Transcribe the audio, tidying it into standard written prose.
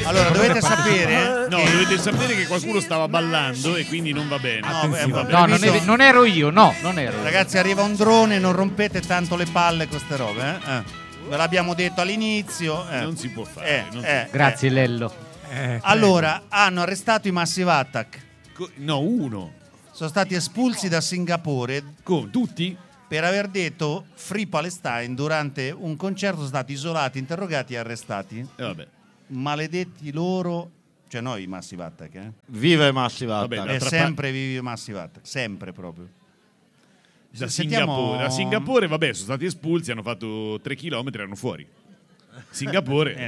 Allora dovete sapere dovete sapere che qualcuno stava ballando e quindi non va bene. Non ero io, non ero. Ragazzi, arriva un drone, non rompete tanto le palle con queste robe, Ve l'abbiamo detto all'inizio. Non si può fare. Grazie Lello. Allora, hanno arrestato i Massive Attack. Uno. Sono stati espulsi da Singapore. Tutti? Per aver detto Free Palestine durante un concerto. Sono stati isolati, interrogati e arrestati. Vabbè. Maledetti loro. Cioè noi Massive Attack, Viva i Massive Attack. E sempre vivi i Massive Attack. Sempre proprio. Da Singapore, vabbè, sono stati espulsi, hanno fatto 3 chilometri e erano fuori. Singapore.